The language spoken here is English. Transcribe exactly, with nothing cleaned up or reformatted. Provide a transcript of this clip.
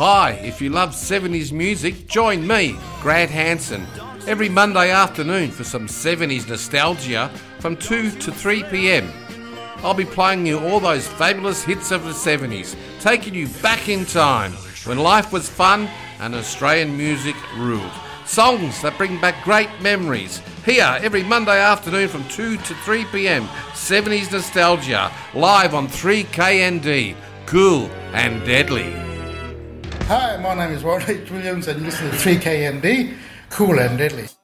Hi, if you love seventies music, join me, Grant Hanson, every Monday afternoon for some seventies nostalgia from two to three p.m. I'll be playing you all those fabulous hits of the seventies, taking you back in time when life was fun and Australian music ruled. Songs that bring back great memories. Here, every Monday afternoon from two to three p.m, seventies Nostalgia, live on three K N D. Cool and deadly. Hi, my name is Warren H. Williams and you listen to three K N D, Cool and Deadly.